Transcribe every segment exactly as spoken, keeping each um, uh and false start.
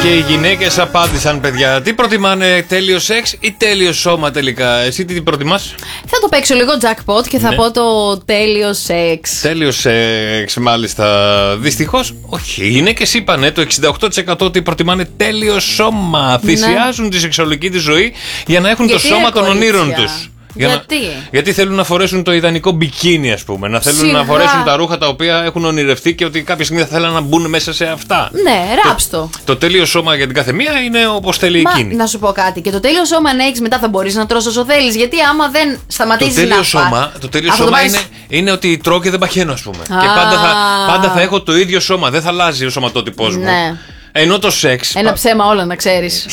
Και οι γυναίκες απάντησαν, παιδιά. Τι προτιμάνε, τέλειο σεξ ή τέλειο σώμα τελικά? Εσύ τι προτιμάς? Θα το παίξω λίγο jackpot και θα ναι. πω το τέλειο σεξ. Τέλειο σεξ, μάλιστα. Δυστυχώς, όχι. Οι γυναίκες είπανε το εξήντα οκτώ τοις εκατό ότι προτιμάνε τέλειο σώμα. Ναι. Θυσιάζουν τη σεξουαλική της ζωή για να έχουν γιατί το σώμα των ονείρων τους. Για γιατί? Να, γιατί θέλουν να φορέσουν το ιδανικό μπικίνι, ας πούμε. Να θέλουν Σιγά. να φορέσουν τα ρούχα τα οποία έχουν ονειρευτεί και ότι κάποια στιγμή θα θέλουν να μπουν μέσα σε αυτά. Ναι, ράψτο. Το, το τέλειο σώμα για την κάθε μία είναι όπως θέλει Μα, εκείνη. Να σου πω κάτι. Και το τέλειο σώμα, αν έχεις μετά, θα μπορείς να τρως όσο θέλεις. Γιατί άμα δεν σταματήσεις να το σώμα, φας, το τέλειο σώμα το είναι, είναι ότι τρώω και δεν παχαίνω, ας πούμε. Α. Και πάντα θα, πάντα θα έχω το ίδιο σώμα. Δεν θα αλλάζει ο σωματότυπός μου. Ναι. Ενώ το σεξ. Ένα ψέμα όλα, να ξέρεις.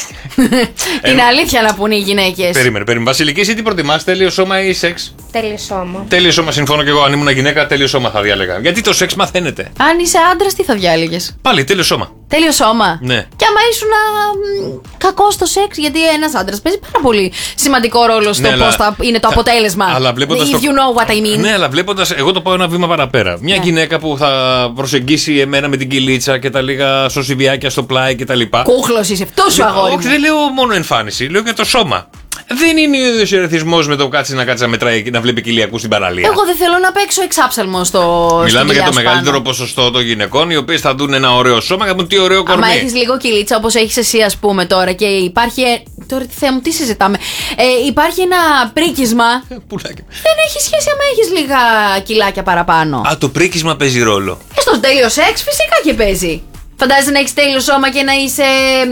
Την αλήθεια να πούνε οι γυναίκες. Περίμενε, περίμενε. Βασιλική, εσύ τι προτιμάς, τέλειο σώμα ή σεξ? Τέλειο σώμα. Τέλειο σώμα, συμφωνώ και εγώ. Αν ήμουν γυναίκα, τέλειο σώμα θα διάλεγα. Γιατί το σεξ μαθαίνεται. Αν είσαι άντρας, τι θα διάλεγες? Πάλι τέλειο σώμα. Τέλειο σώμα. Ναι. Και άμα ήσουν κακό στο σεξ, γιατί ένας άντρας παίζει πάρα πολύ σημαντικό ρόλο στο ναι, πώς θα είναι το αποτέλεσμα. Αλλά βλέποντας. If you know what I mean. Ναι, αλλά βλέποντας, εγώ το πάω ένα βήμα παραπέρα. Μια ναι. γυναίκα που θα προσεγγίσει εμένα με την κυλίτσα και τα λίγα σωσιβιάκια στο πλάι κτλ. Κούχλος είσαι, αυτό σου αγόρι. Όχι, δεν λέω μόνο εμφάνιση, λέω και το σώμα. Δεν είναι ο ίδιος ερεθισμός με το κάτσει να κάτσει να μετράει και να βλέπει κοιλιακούς στην παραλία. Εγώ δεν θέλω να παίξω εξάψαλμο στο. Μιλάμε για το μεγαλύτερο ποσοστό των γυναικών, οι οποίες θα δουν ένα ωραίο σώμα και θα πούν τι ωραίο κορμί. Αν έχεις λίγο κυλίτσα όπως έχεις εσύ, ας πούμε τώρα, και υπάρχει. Τώρα τι Θεέ μου, τι συζητάμε. Ε, υπάρχει ένα πρίκισμα. Πουλάκι. Δεν έχει σχέση άμα έχεις λίγα κιλάκια παραπάνω. Α, το πρίκισμα παίζει ρόλο. Ε, στο τέλειο σεξ φυσικά και παίζει. Φαντάζεσαι να έχεις τέλειο σώμα και να είσαι.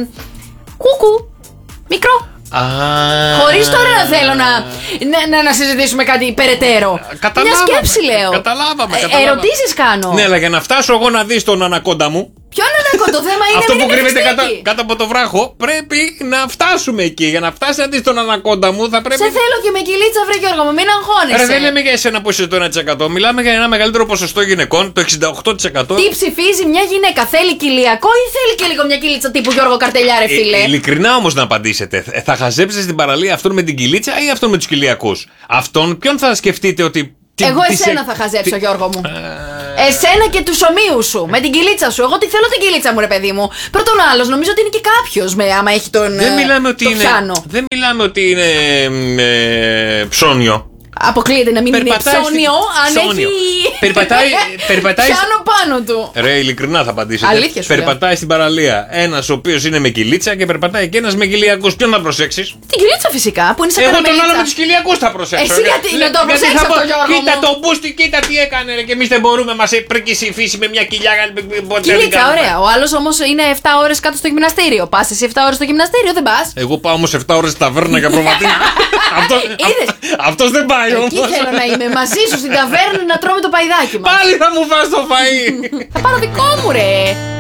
Κούκου. Μικρό. Α, χωρίς τώρα να θέλω να, να, να συζητήσουμε κάτι περαιτέρω. Μια σκέψη λέω. Καταλάβαμε, ε, καταλάβαμε. Ερωτήσεις κάνω. Ναι, αλλά για να φτάσω εγώ να δεις τον ανακόντα μου. Ποιον ανακόντα? Το θέμα είναι αυτό να που κρύβεται κάτω, κάτω από το βράχο. Πρέπει να φτάσουμε εκεί. Για να φτάσει να δεις τον ανακόντα μου θα πρέπει. Σε θέλω και με κυλίτσα, βρε Γιώργο μου, μην αγχώνεσαι. Ρε, δεν λέμε για εσένα που είσαι το ένα τοις εκατό. Μιλάμε για ένα μεγαλύτερο ποσοστό γυναικών, το εξήντα οκτώ τοις εκατό. Τι ψηφίζει μια γυναίκα? Θέλει κοιλιακό ή θέλει και λίγο μια κυλίτσα τύπου Γιώργο Καρτελιά, ρε φίλε? Ε, ειλικρινά όμως να απαντήσετε. Θα χαζέψετε στην παραλία αυτόν με την κυλίτσα ή αυτόν με τους κοιλιακούς? Αυτόν ποιον θα σκεφτείτε ότι. Εγώ εσένα θα χαζέψω, Γιώργο μου. Εσένα και τους ομοίους σου. Με την κυλίτσα σου. Εγώ τι θέλω την κυλίτσα μου, ρε παιδί μου. Πρώτον, άλλος νομίζω ότι είναι και κάποιος με άμα έχει τον. Δεν μιλάμε ότι το είναι. πιάνο. Δεν μιλάμε ότι είναι. Ε, ψώνιο. Αποκλείεται να μην περπατάει είναι ψώνιο αν ψώνιο. έχει. Περπατάει. περπατάει πιάνω πάνω του. Ρε, ειλικρινά θα απαντήσετε. Αλήθεια σου. Περπατάει στην παραλία ένας ο οποίος είναι με κυλίτσα και περπατάει και ένας με κοιλιακούς. Ποιον θα προσέξεις? Την κυλίτσα φυσικά που είναι σε εγώ τον άλλο με τους κοιλιακούς θα προσέξω. Εσύ γιατί να το προσέξεις αυτό, Γιώργο? Κοίτα το μπούστι, κοίτα τι έκανε ρε, και εμείς δεν μπορούμε. Μας πρίκησε η φύση με μια κοιλιά. Κυλίτσα, ωραία. Ο άλλος όμως είναι επτά ώρες κάτω στο γυμναστήριο. Πας εσύ επτά ώρες στο γυμναστήριο, δεν πας? Εγώ πάω όμως επτά ώρες στη ταβέρνα για προβατή. Αυτός δεν πάει όμως. Εκεί θέλω να είμαι μαζί σου στην ταβέρνα να τρώμε το παϊδάκι μας. Πάλι θα μου φας το φαΐ. Θα πάρω δικό μου ρε.